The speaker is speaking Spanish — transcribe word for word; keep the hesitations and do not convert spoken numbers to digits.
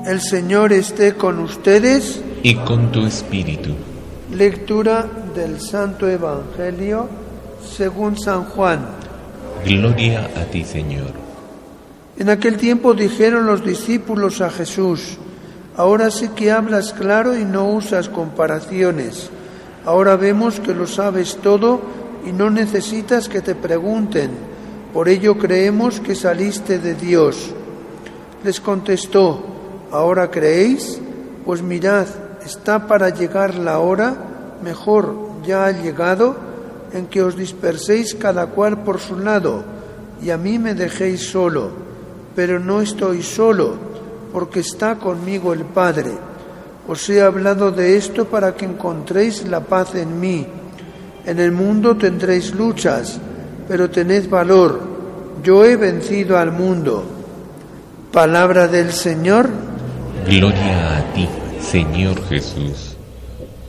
El Señor esté con ustedes. Y con tu espíritu. Lectura del Santo Evangelio según San Juan. Gloria a ti, Señor. En aquel tiempo dijeron los discípulos a Jesús: ahora sí que hablas claro y no usas comparaciones. Ahora vemos que lo sabes todo y no necesitas que te pregunten. Por ello creemos que saliste de Dios. Les contestó: ¿ahora creéis? Pues mirad, está para llegar la hora, mejor ya ha llegado, en que os disperséis cada cual por su lado, y a mí me dejéis solo. Pero no estoy solo, porque está conmigo el Padre. Os he hablado de esto para que encontréis la paz en mí. En el mundo tendréis luchas, pero tened valor. Yo he vencido al mundo. Palabra del Señor. Gloria a ti, Señor Jesús.